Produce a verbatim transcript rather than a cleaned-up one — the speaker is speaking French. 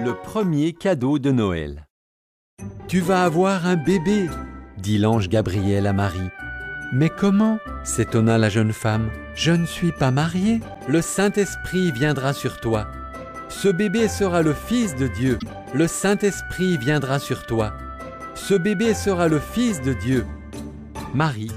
le premier cadeau de Noël. « Tu vas avoir un bébé !» dit l'ange Gabriel à Marie. « Mais comment ?» s'étonna la jeune femme. « Je ne suis pas mariée. Le Saint-Esprit viendra sur toi. Ce bébé sera le Fils de Dieu. Le Saint-Esprit viendra sur toi. Ce bébé sera le Fils de Dieu. » Marie